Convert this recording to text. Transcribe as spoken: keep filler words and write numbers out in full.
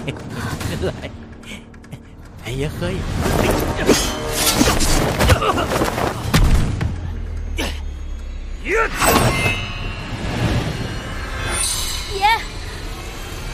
เป็นไรไอ้เหี้ยเคย